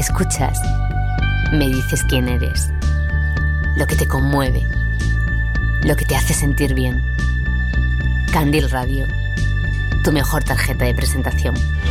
escuchas me dices quién eres, lo que te conmueve, lo que te hace sentir bien. Candil Radio, tu mejor tarjeta de presentación.